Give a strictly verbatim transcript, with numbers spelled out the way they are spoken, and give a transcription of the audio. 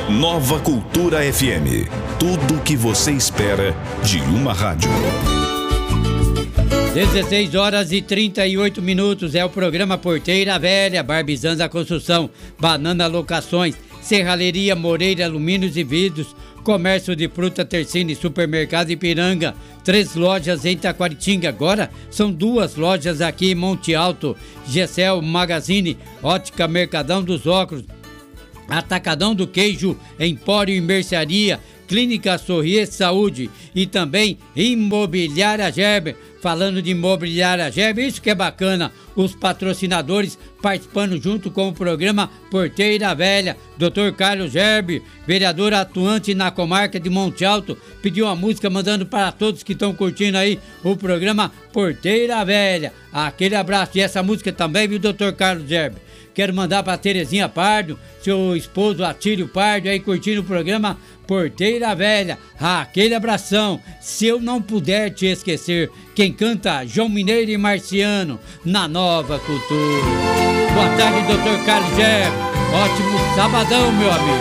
Nova Cultura F M. Tudo o que você espera de uma rádio. dezesseis horas e trinta e oito minutos. É o programa Porteira Velha, Barbizanza Construção, Banana Locações, Serralheria Moreira Alumínios e Vidros, Comércio de Fruta Tercine, Supermercado Ipiranga, três lojas em Taquaritinga, agora são duas lojas aqui em Monte Alto, Gessel Magazine, Ótica Mercadão dos Óculos, Atacadão do Queijo, Empório e Mercearia, Clínica Sorrier Saúde e também Imobiliária Gerber. Falando de Imobiliária Gerber, isso que é bacana, os patrocinadores participando junto com o programa Porteira Velha. doutor Carlos Gerber, vereador atuante na comarca de Monte Alto, pediu uma música mandando para todos que estão curtindo aí o programa Porteira Velha. Aquele abraço. E essa música também, viu, doutor Carlos Gerber? Quero mandar para Terezinha Pardo, seu esposo Atílio Pardo, aí curtindo o programa Porteira Velha. Ah, aquele abração. Se eu não puder te esquecer, quem canta João Mineiro e Marciano, na Nova Cultura. Boa tarde, doutor Carlos Gerber. Ótimo sabadão, meu amigo.